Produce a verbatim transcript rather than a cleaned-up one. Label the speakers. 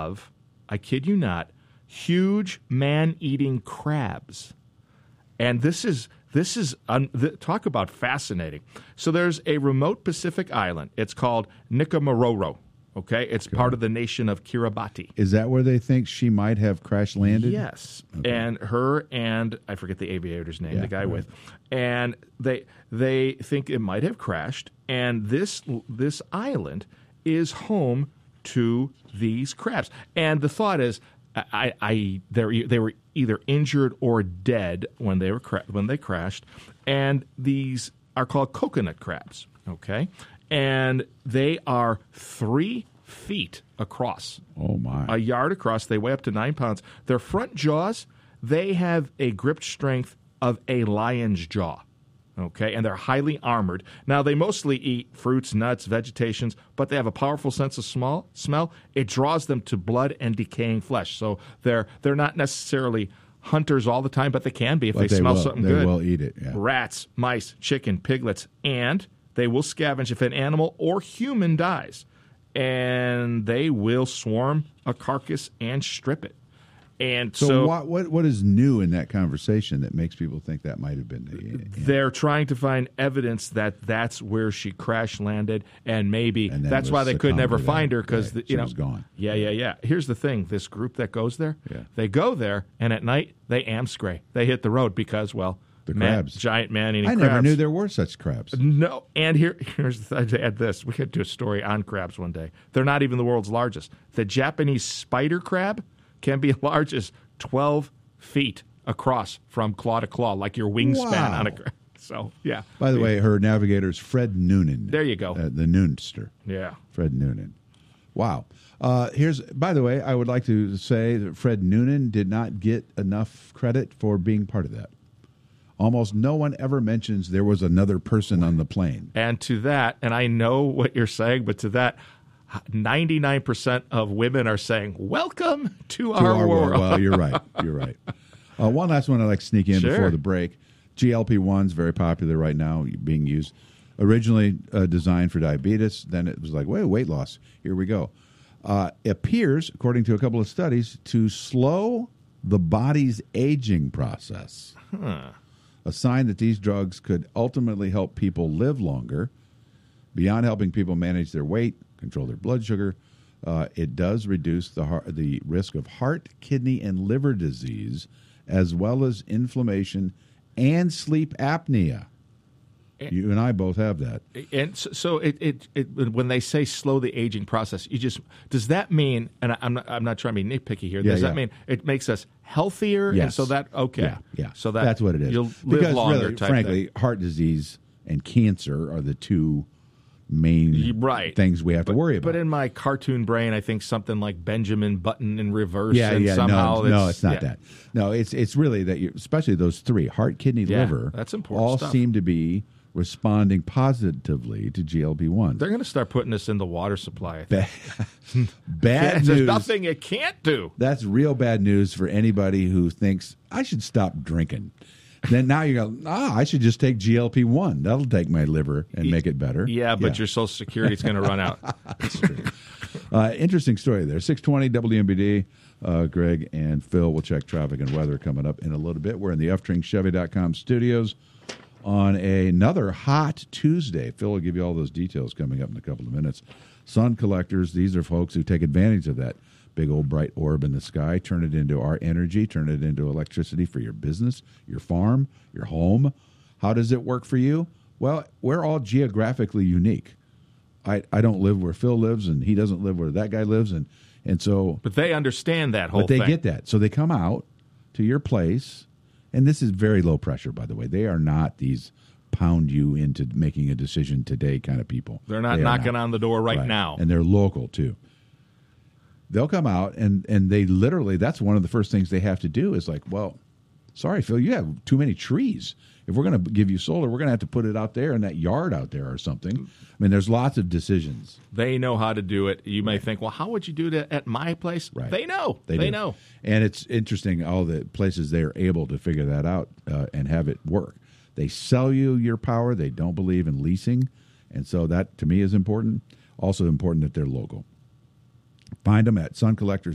Speaker 1: of, I kid you not, huge man-eating crabs. And this is this is um, th- talk about fascinating. So there's a remote Pacific island. It's called Nikumaroro. Okay, it's okay. part of the nation of Kiribati.
Speaker 2: Is that where they think she might have crash landed?
Speaker 1: Yes, okay. And her and I forget the aviator's name,
Speaker 2: yeah,
Speaker 1: the guy
Speaker 2: right.
Speaker 1: with, and they they think it might have crashed. And this this island is home to these crabs. And the thought is, I, I they they were either injured or dead when they were cra- when they crashed, and these are called coconut crabs. Okay. And they are three feet across.
Speaker 2: Oh, my.
Speaker 1: A yard across. They weigh up to nine pounds. Their front jaws, they have a grip strength of a lion's jaw. Okay, and they're highly armored. Now, they mostly eat fruits, nuts, vegetations, but they have a powerful sense of small, smell. It draws them to blood and decaying flesh. So they're they're not necessarily hunters all the time, but they can be if
Speaker 2: but
Speaker 1: they,
Speaker 2: they
Speaker 1: smell
Speaker 2: will,
Speaker 1: something
Speaker 2: they
Speaker 1: good.
Speaker 2: They will eat it, yeah.
Speaker 1: Rats, mice, chicken, piglets, and they will scavenge if an animal or human dies, and they will swarm a carcass and strip it. And
Speaker 2: so,
Speaker 1: so
Speaker 2: what, what what is new in that conversation that makes people think that might have been the? You know,
Speaker 1: they're trying to find evidence that that's where she crash landed, and maybe
Speaker 2: and
Speaker 1: that's why they could never find her because
Speaker 2: right.
Speaker 1: you
Speaker 2: she
Speaker 1: know
Speaker 2: was gone.
Speaker 1: Yeah, yeah, yeah. Here's the thing: this group that goes there,
Speaker 2: yeah.
Speaker 1: they go there, and at night they amscray. They hit the road because well.
Speaker 2: The
Speaker 1: man,
Speaker 2: crabs.
Speaker 1: Giant man-eating
Speaker 2: I
Speaker 1: crabs.
Speaker 2: never knew there were such crabs.
Speaker 1: No. And here, here's the thing to add this. We could do a story on crabs one day. They're not even the world's largest. The Japanese spider crab can be as large as twelve feet across from claw to claw, like your wingspan
Speaker 2: wow.
Speaker 1: on a crab. So, yeah.
Speaker 2: By the way, her navigator is Fred Noonan.
Speaker 1: There you go.
Speaker 2: Uh, the Noonster.
Speaker 1: Yeah.
Speaker 2: Fred Noonan. Wow. Uh, here's, by the way, I would like to say that Fred Noonan did not get enough credit for being part of that. Almost no one ever mentions there was another person on the plane.
Speaker 1: And to that, and I know what you're saying, but to that, ninety-nine percent of women are saying, welcome to, to our, our world.
Speaker 2: world. Well, you're right. You're right. Uh, one last one I'd like to sneak in
Speaker 1: sure.
Speaker 2: before the break. G L P one is very popular right now, being used. Originally uh, designed for diabetes. Then it was like, wait, weight loss. Here we go. Uh, appears, according to a couple of studies, to slow the body's aging process.
Speaker 1: Huh.
Speaker 2: A sign that these drugs could ultimately help people live longer. Beyond helping people manage their weight, control their blood sugar, uh, it does reduce the heart, the risk of heart, kidney, and liver disease, as well as inflammation and sleep apnea. And, you and I both have that.
Speaker 1: And so, so it, it, it when they say slow the aging process, you just does that mean? And I, I'm not, I'm not trying to be nitpicky here.
Speaker 2: Yeah,
Speaker 1: does
Speaker 2: yeah.
Speaker 1: that mean it makes us healthier?
Speaker 2: Yes.
Speaker 1: And so that okay,
Speaker 2: yeah, yeah.
Speaker 1: So that
Speaker 2: that's what it is.
Speaker 1: You'll live
Speaker 2: because
Speaker 1: longer.
Speaker 2: Really,
Speaker 1: type
Speaker 2: frankly,
Speaker 1: thing.
Speaker 2: heart disease and cancer are the two main
Speaker 1: right.
Speaker 2: things we have
Speaker 1: but,
Speaker 2: to worry about.
Speaker 1: But in my cartoon brain, I think something like Benjamin Button in reverse.
Speaker 2: Yeah,
Speaker 1: and
Speaker 2: yeah.
Speaker 1: somehow
Speaker 2: No,
Speaker 1: it's,
Speaker 2: no, it's not
Speaker 1: yeah.
Speaker 2: that. No, it's it's really that you, especially those three: heart, kidney,
Speaker 1: Yeah,
Speaker 2: liver.
Speaker 1: that's important
Speaker 2: all
Speaker 1: stuff.
Speaker 2: seem to be responding positively to G L P one.
Speaker 1: They're going to start putting this in the water supply. I think.
Speaker 2: Bad
Speaker 1: There's
Speaker 2: news.
Speaker 1: nothing it can't do.
Speaker 2: That's real bad news for anybody who thinks I should stop drinking. Then now you go, ah, I should just take G L P one. That'll take my liver and make it better.
Speaker 1: Yeah, but your Social Security is going to run out.
Speaker 2: That's true. Uh, interesting story there. six twenty W M B D. Uh, Greg and Phil will check traffic and weather coming up in a little bit. We're in the F Tring Chevy dot com studios on a, another hot Tuesday. Phil will give you all those details coming up in a couple of minutes. Sun collectors, these are folks who take advantage of that big old bright orb in the sky, turn it into our energy, turn it into electricity for your business, your farm, your home. How does it work for you? Well, we're all geographically unique. I, I don't live where Phil lives, and he doesn't live where that guy lives, and, and so...
Speaker 1: But they understand that whole
Speaker 2: But they
Speaker 1: thing.
Speaker 2: get that. So they come out to your place, and this is very low pressure, by the way. They are not these pound you into making a decision today kind of people.
Speaker 1: They're not
Speaker 2: they
Speaker 1: knocking
Speaker 2: not.
Speaker 1: on the door right,
Speaker 2: right
Speaker 1: now.
Speaker 2: And they're local, too. They'll come out, and, and they literally, that's one of the first things they have to do is like, well, sorry, Phil, you have too many trees. If we're going to give you solar, we're going to have to put it out there in that yard out there or something. I mean, there's lots of decisions.
Speaker 1: They know how to do it. You may think, well, how would you do that at my place?
Speaker 2: Right.
Speaker 1: They know.
Speaker 2: They,
Speaker 1: they
Speaker 2: do.
Speaker 1: know.
Speaker 2: And it's interesting, all the places they're able to figure that out uh, and have it work. They sell you your power. They don't believe in leasing. And so that, to me, is important. Also important that they're local. Find them at sun collectors